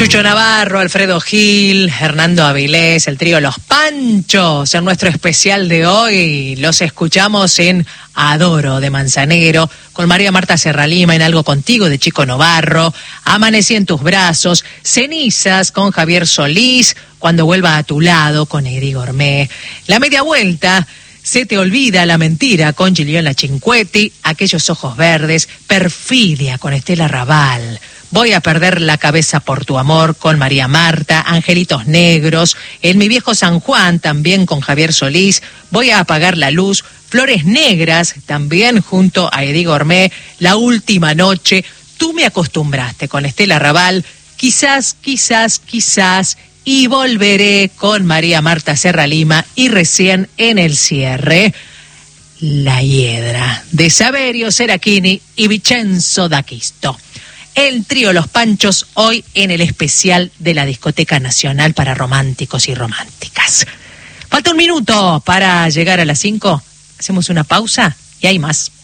Chucho Navarro, Alfredo Gil, Hernando Avilés, el trío Los Panchos. En nuestro especial de hoy los escuchamos en Adoro de Manzanero, con María Marta Serralima en Algo Contigo de Chico Novarro, Amanecí en tus brazos, Cenizas con Javier Solís, Cuando vuelva a tu lado con Eddie Gourmet, La media vuelta, Se te olvida la mentira con Gigliola Cinquetti, Aquellos ojos verdes, Perfidia con Estela Raval, Voy a perder la cabeza por tu amor con María Marta, Angelitos Negros, En mi viejo San Juan también con Javier Solís, Voy a apagar la luz, Flores Negras también junto a Eddie Gourmet, La última noche, Tú me acostumbraste con Estela Raval, Quizás, y volveré con María Marta Serralima, y recién en el cierre, La Hiedra de Saverio Serachini y Vincenzo D'Acquisto. El trío Los Panchos hoy en el especial de la Discoteca Nacional para románticos y románticas. Falta un minuto para llegar a las 5. Hacemos una pausa y hay más.